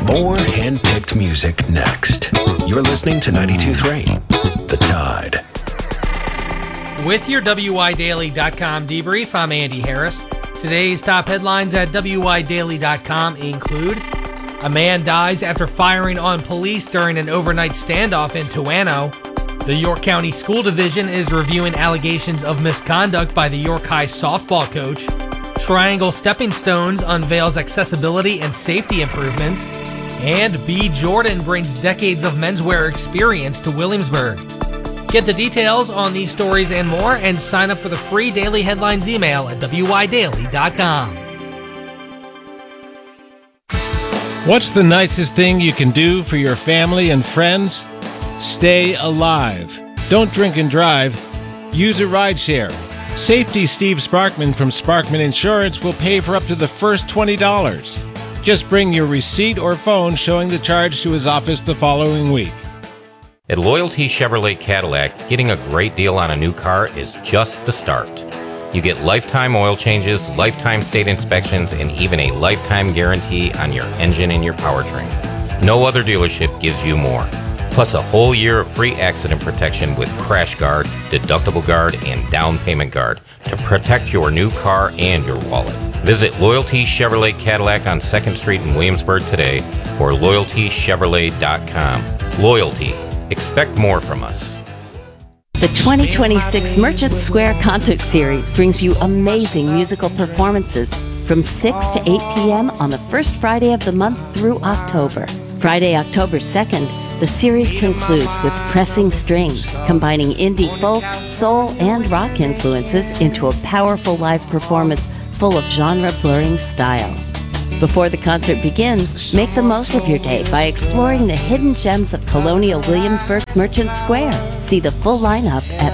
More hand-picked music next. You're listening to 92.3 The Tide. With your WIDaily.com debrief, I'm Andy Harris. Today's top headlines at WIDaily.com include: a man dies after firing on police during an overnight standoff in Toano. The York County School Division is reviewing allegations of misconduct by the York High softball coach. Triangle Stepping Stones unveils accessibility and safety improvements. And B. Jordan brings decades of menswear experience to Williamsburg. Get the details on these stories and more, and sign up for the free daily headlines email at WIDaily.com. What's the nicest thing you can do for your family and friends? Stay alive. Don't drink and drive. Use a rideshare. Safety Steve Sparkman from Sparkman Insurance will pay for up to the first $20. Just bring your receipt or phone showing the charge to his office the following week. At Loyalty Chevrolet Cadillac, getting a great deal on a new car is just the start. You get lifetime oil changes, lifetime state inspections, and even a lifetime guarantee on your engine and your powertrain. No other dealership gives you more. Plus a whole year of free accident protection with Crash Guard, Deductible Guard, and Down Payment Guard to protect your new car and your wallet. Visit Loyalty Chevrolet Cadillac on 2nd Street in Williamsburg today or LoyaltyChevrolet.com. Loyalty. Expect more from us. The 2026 Merchant Square Concert Series brings you amazing musical performances from 6 to 8 p.m. on the first Friday of the month through October. Friday, October 2nd, the series concludes with Pressing Strings, combining indie folk, soul, and rock influences into a powerful live performance full of genre-blurring style. Before the concert begins, make the most of your day by exploring the hidden gems of Colonial Williamsburg's Merchant Square. See the full lineup at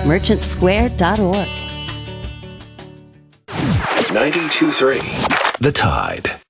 merchantsquare.org. 92.3 The Tide.